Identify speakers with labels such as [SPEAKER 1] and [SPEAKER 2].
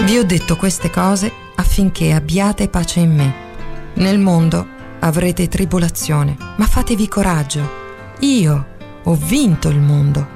[SPEAKER 1] Vi ho detto queste cose affinché abbiate pace in me. Nel mondo avrete tribolazione, ma fatevi coraggio. Io ho vinto il mondo.